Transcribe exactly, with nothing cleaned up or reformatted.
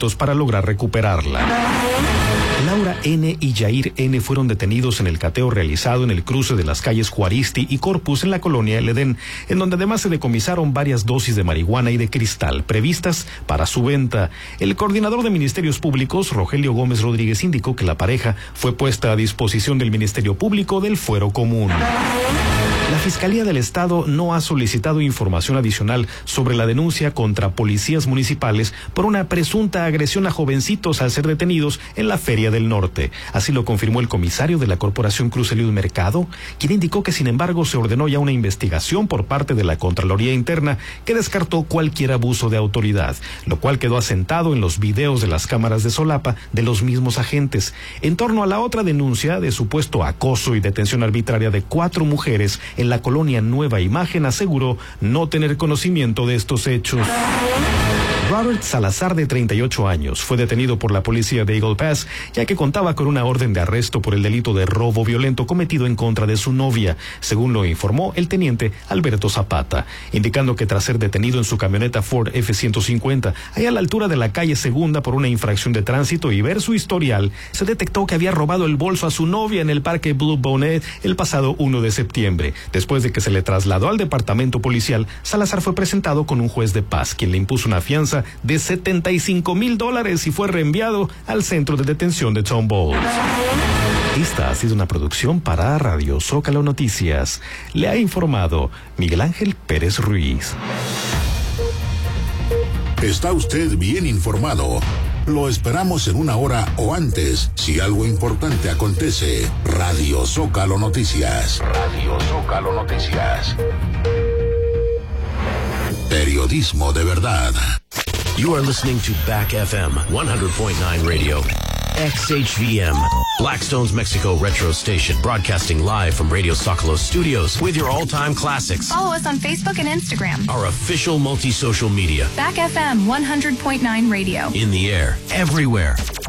delitos para lograr recuperarla. Laura N. y Yair N. fueron detenidos en el cateo realizado en el cruce de las calles Juaristi y Corpus en la colonia El Edén, en donde además se decomisaron varias dosis de marihuana y de cristal previstas para su venta. El coordinador de Ministerios Públicos, Rogelio Gómez Rodríguez, indicó que la pareja fue puesta a disposición del Ministerio Público del Fuero Común. La Fiscalía del Estado no ha solicitado información adicional sobre la denuncia contra policías municipales por una presunta agresión a jovencitos al ser detenidos en la Feria del Norte. Así lo confirmó el comisario de la Corporación Cruz Eliud Mercado, quien indicó que sin embargo se ordenó ya una investigación por parte de la Contraloría Interna que descartó cualquier abuso de autoridad, lo cual quedó asentado en los videos de las cámaras de solapa de los mismos agentes. En torno a la otra denuncia de supuesto acoso y detención arbitraria de cuatro mujeres en la colonia Nueva Imagen, aseguró no tener conocimiento de estos hechos. Robert Salazar, de treinta y ocho años, fue detenido por la policía de Eagle Pass, ya que contaba con una orden de arresto por el delito de robo violento cometido en contra de su novia, según lo informó el teniente Alberto Zapata, indicando que tras ser detenido en su camioneta Ford F ciento cincuenta, allá a la altura de la calle Segunda por una infracción de tránsito y ver su historial, se detectó que había robado el bolso a su novia en el parque Blue Bonnet el pasado uno de septiembre. Después de que se le trasladó al departamento policial, Salazar fue presentado con un juez de paz, quien le impuso una fianza de setenta y cinco mil dólares y fue reenviado al centro de detención de Tom Bowles. Esta ha sido una producción para Radio Zócalo Noticias. Le ha informado Miguel Ángel Pérez Ruiz. Está usted bien informado. Lo esperamos en una hora o antes, si algo importante acontece. Radio Zócalo Noticias. Radio Zócalo Noticias. Periodismo de verdad. You are listening to Back F M one hundred point nine Radio. X H V M, Blackstone's Mexico Retro Station, broadcasting live from Radio Zócalo Studios with your all-time classics. Follow us on Facebook and Instagram. Our official multi-social media. Back F M one hundred point nine Radio. In the air, everywhere.